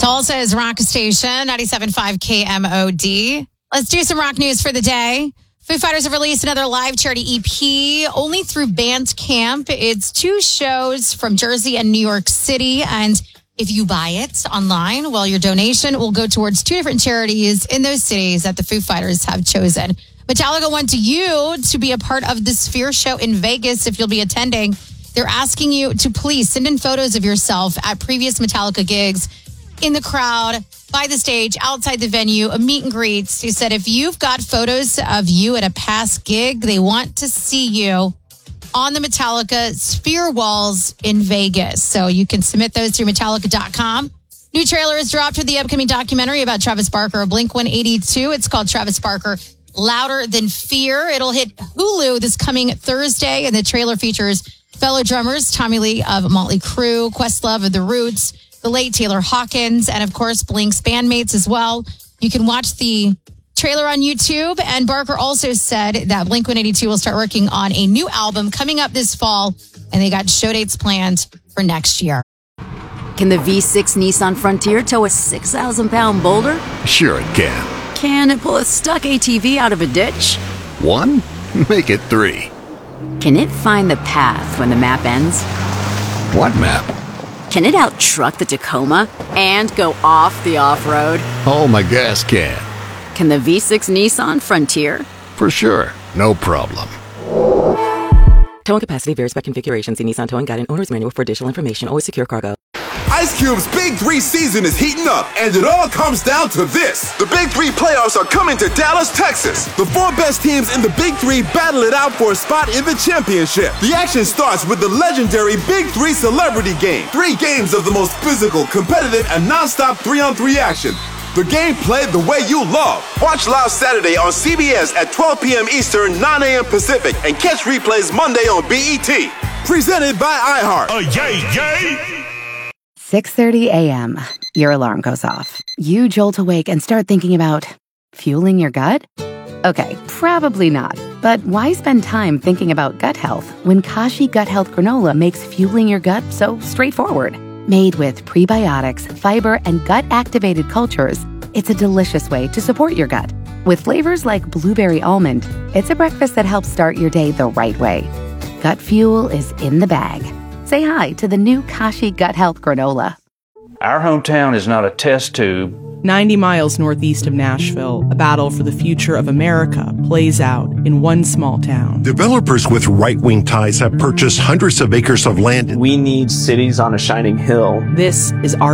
Tulsa's rock station, 97.5 KMOD. Let's do some rock news for the day. Foo Fighters have released another live charity EP only through Bandcamp. It's 2 shows from Jersey and New York City. And if you buy it online, well, your donation will go towards 2 different charities in those cities that the Foo Fighters have chosen. Metallica wants you to be a part of the Sphere show in Vegas if you'll be attending. They're asking you to please send in photos of yourself at previous Metallica gigs, in the crowd, by the stage, outside the venue, a meet and greet. He said if you've got photos of you at a past gig, they want to see you on the Metallica Sphere walls in Vegas. So you can submit those through Metallica.com. New trailer is dropped for the upcoming documentary about Travis Barker of Blink-182. It's called Travis Barker, Louder Than Fear. It'll hit Hulu this coming Thursday, and the trailer features fellow drummers Tommy Lee of Motley Crue, Questlove of The Roots, the late Taylor Hawkins, and of course, Blink's bandmates as well. You can watch the trailer on YouTube. And Barker also said that Blink-182 will start working on a new album coming up this fall, and they got show dates planned for next year. Can the V6 Nissan Frontier tow a 6,000-pound boulder? Sure it can. Can it pull a stuck ATV out of a ditch? 1? Make it 3. Can it find the path when the map ends? What map? Can it out-truck the Tacoma and go off the off-road? Oh, my gas can. Can the V6 Nissan Frontier? For sure. No problem. Towing capacity varies by configuration. See Nissan Towing Guide and Owner's Manual for additional information. Always secure cargo. Ice Cube's Big 3 season is heating up, and it all comes down to this. The Big 3 playoffs are coming to Dallas, Texas. The 4 best teams in the Big 3 battle it out for a spot in the championship. The action starts with the legendary Big 3 Celebrity Game. 3 games of the most physical, competitive, and non-stop 3-on-3 action. The game played the way you love. Watch live Saturday on CBS at 12 p.m. Eastern, 9 a.m. Pacific, and catch replays Monday on BET. Presented by iHeart. Yay! 6:30 a.m. Your alarm goes off. You jolt awake and start thinking about fueling your gut? Okay, probably not. But why spend time thinking about gut health when Kashi Gut Health Granola makes fueling your gut so straightforward? Made with prebiotics, fiber, and gut-activated cultures, it's a delicious way to support your gut. With flavors like blueberry almond, it's a breakfast that helps start your day the right way. Gut fuel is in the bag. Say hi to the new Kashi Gut Health Granola. Our hometown is not a test tube. 90 miles northeast of Nashville, a battle for the future of America plays out in one small town. Developers with right-wing ties have purchased hundreds of acres of land. We need cities on a shining hill. This is our